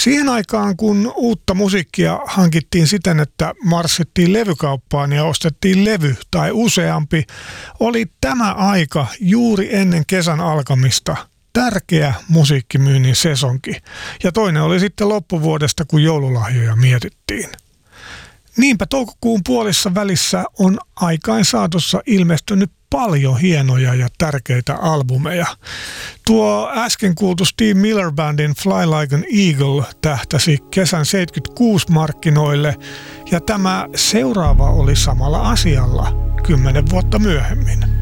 Siihen aikaan, kun uutta musiikkia hankittiin siten, että marssittiin levykauppaan ja ostettiin levy tai useampi, oli tämä aika juuri ennen kesän alkamista tärkeä musiikkimyynnin sesonki. Ja toinen oli sitten loppuvuodesta, kun joululahjoja mietittiin. Niinpä toukokuun puolissa välissä on aikain saatossa ilmestynyt paljon hienoja ja tärkeitä albumeja. Tuo äsken kuultu Steve Miller Bandin Fly Like an Eagle tähtäsi kesän 76 markkinoille ja tämä seuraava oli samalla asialla 10 vuotta myöhemmin.